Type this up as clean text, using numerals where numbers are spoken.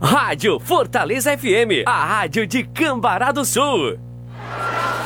Rádio Fortaleza FM, a rádio de Cambará do Sul.